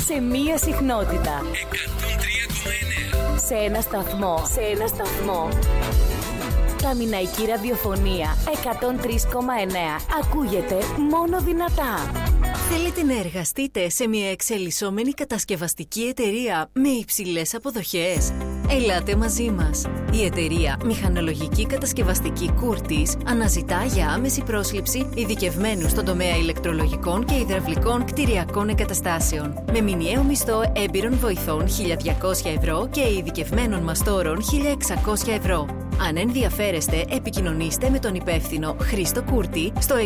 σε μία συχνότητα. 103,9. Σε ένα σταθμό. Καμιναϊκή ραδιοφωνία 103,9. Ακούγεται μόνο δυνατά. Θέλετε να εργαστείτε σε μια εξελισσόμενη κατασκευαστική εταιρεία με υψηλές αποδοχές? Ελάτε μαζί μας. Η εταιρεία Μηχανολογική Κατασκευαστική Κούρτης αναζητά για άμεση πρόσληψη ειδικευμένους στον τομέα ηλεκτρολογικών και υδραυλικών κτηριακών εγκαταστάσεων. Με μηνιαίο μισθό έμπειρων βοηθών 1.200 ευρώ και ειδικευμένων μαστόρων 1.600 ευρώ. Αν ενδιαφέρεστε, επικοινωνήστε με τον υπεύθυνο Χρήστο Κούρτη στο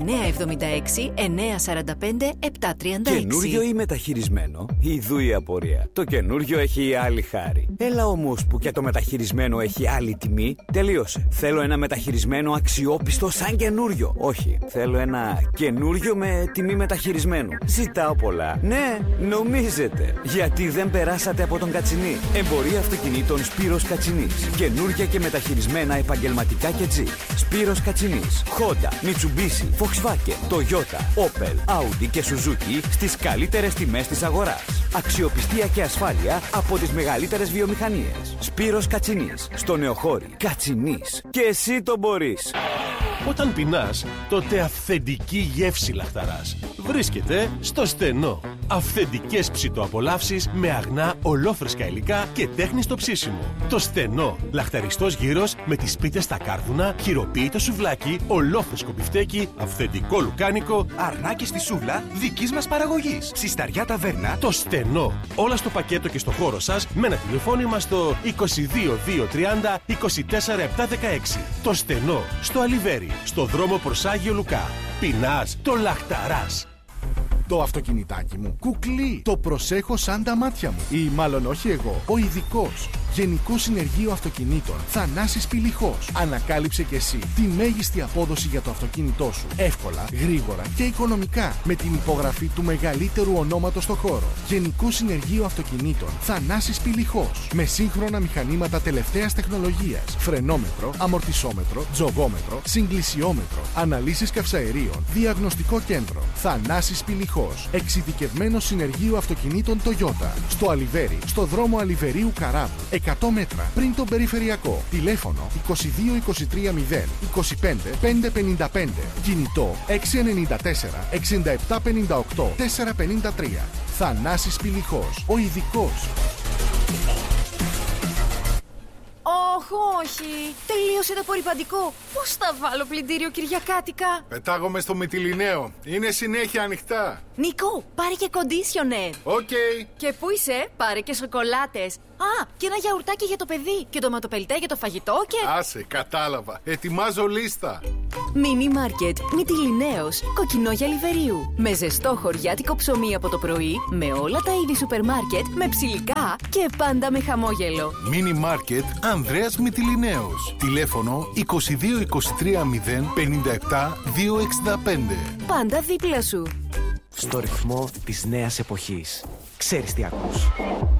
6976 945 736. Καινούριο ή μεταχειρισμένο, ιδού η απορία. Το καινούριο έχει άλλη χάρη. Έλα όμως που και το μεταχειρισμένο έχει άλλη τιμή. Τελείωσε. Θέλω ένα μεταχειρισμένο αξιόπιστο σαν καινούριο. Όχι, θέλω ένα καινούριο με τιμή μεταχειρισμένου. Ζητάω πολλά. Ναι, νομίζετε. Γιατί δεν περάσατε από τον Κατσινή. Εμπορία αυτοκινήτων Σπύρος Κατσινής. Καινούργια και μεταχειρισμένα επαγγελματικά και Jeep. Σπύρος Κατσινής. Honda, Mitsubishi, Volkswagen, Toyota, Opel, Audi και Suzuki στις καλύτερες τιμές της αγοράς. Αξιοπιστία και ασφάλεια από τις μεγαλύτερες βιομηχανίες. Σπύρος Κατσινής. Στο Νεοχώρι. Κατσινής. Και εσύ το μπορείς. Όταν πεινάς, τότε αυθεντική γεύση λαχταράς βρίσκεται στο Στενό. Αυθεντικές ψητοαπολαύσεις με αγνά ολόφρεσκα υλικά και τέχνη στο ψήσιμο. Το Στενό. Λαχταριστός γύρος με τις πίτες στα κάρβουνα, χειροποίητο σουβλάκι, ολόφρεσκο μπιφτέκι, αυθεντικό λουκάνικο, αρνάκι στη σούβλα δικής μας παραγωγής. Συσταριά ταβέρνα. Το Στενό. Όλα στο πακέτο και στο χώρο σας με ένα τηλεφώνημα στο 22230 24716. Το Στενό. Στο Αλιβέρι. Στο δρόμο προς Άγιο Λουκά. Πεινάς, το λαχταράς. Το αυτοκινητάκι μου κουκλεί. Το προσέχω σαν τα μάτια μου. Ή μάλλον όχι εγώ, ο ειδικός. Γενικό Συνεργείο Αυτοκινήτων Θανάσης Πηλιχός. Ανακάλυψε και εσύ τη μέγιστη απόδοση για το αυτοκίνητό σου. Εύκολα, γρήγορα και οικονομικά. Με την υπογραφή του μεγαλύτερου ονόματος στο χώρο. Γενικό Συνεργείο Αυτοκινήτων Θανάσης Πηλιχός. Με σύγχρονα μηχανήματα τελευταίας τεχνολογίας. Φρενόμετρο, αμορτισόμετρο, τζογόμετρο, συγκλησιόμετρο. Αναλύσεις καυσαερίων. Διαγνωστικό κέντρο. Θανάσης Πηλιχός. Εξειδικευμένο Συνεργείο Αυτοκινήτων Toyota. Στο Αλιβέρι, στο δρόμο Αλιβερίου Καράβου. 100 μέτρα πριν τον περιφερειακό. Τηλέφωνο 22-23-0 25 555. Κινητό 694 67 58 453. Θανάσης Πηλιχός. Ο ειδικός. Όχι. Τελείωσε το απορρυπαντικό. Πώς θα βάλω πλυντήριο Κυριακάτικα? Πετάγομαι στο Μυτιληναίο. Είναι συνέχεια ανοιχτά. Νικό, πάρε και κοντίσιονερ. Οκ. Και πού είσαι? Πάρε και σοκολάτες. Α, και ένα γιαουρτάκι για το παιδί. Και ντοματοπελτέ για το φαγητό και... Άσε, κατάλαβα. Ετοιμάζω λίστα. Μίνι μάρκετ Μυτιληναίος, Κοκκινόγια Λιβερίου. Με ζεστό χωριάτικο ψωμί από το πρωί, με όλα τα είδη σούπερ μάρκετ, με ψιλικά και πάντα με χαμόγελο. Μίνι μάρκετ Ανδρέας Μυτιληναίος. Τηλέφωνο 22-23-057-265. Πάντα δίπλα σου. Στο ρυθμό της νέας εποχής. Ξέρεις τι ακούς?